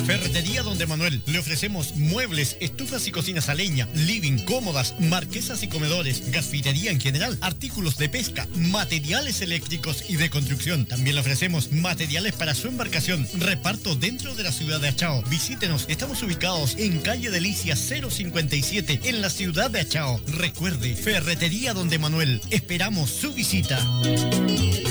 Ferretería Donde Manuel. Le ofrecemos muebles, estufas y cocinas a leña, living, cómodas, marquesas y comedores, gasfitería en general, artículos de pesca, materiales eléctricos y de construcción. También le ofrecemos materiales para su embarcación. Reparto dentro de la ciudad de Achao. Visítenos. Estamos ubicados en calle Delicia 057 en la ciudad de Achao. Recuerde, Ferretería Donde Manuel. Esperamos su visita.